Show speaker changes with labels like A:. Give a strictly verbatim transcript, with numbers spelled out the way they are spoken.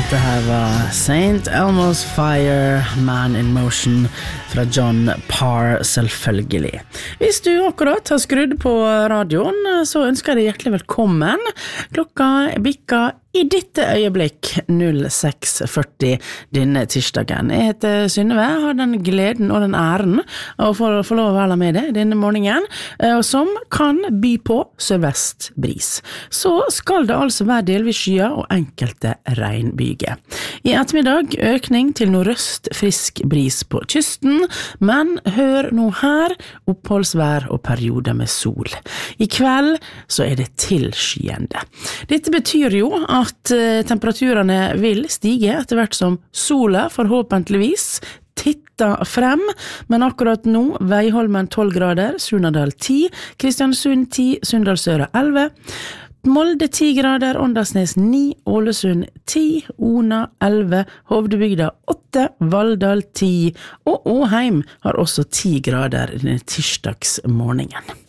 A: Dette her var Saint Elmo's Fire, Man in Motion fra John Parr, selvfølgelig. Hvis du akkurat har skrudd på radioen, så ønsker jeg deg hjertelig velkommen. Klokka bikka i dette øyeblikk null seks førti denne tirsdagen. Jeg heter Synnøve, har den gleden og den æren å få, få lov å være med deg denne morgenen, som kan by på sørvest bris. Så skal det altså være delvis skyer og enkelte regnbyger. I ettermiddag økning til nordøst frisk bris på kysten, men hør nå her, oppholdsvær og perioder med sol. I kveld så er det tilskyende. Dette betyr jo at at temperaturene vil stige etter hvert som sola forhåpentligvis titter frem, men akkurat nå Veiholmen tolv grader, Surnadal ti, Kristiansund ti, Sunndalsøra elleve, Molde ti grader, Åndalsnes ni, Ålesund ti, Ona elleve, Hovdebygda åtte, Valldal ti, og Åheim har også ti grader denne tirsdagsmorgenen.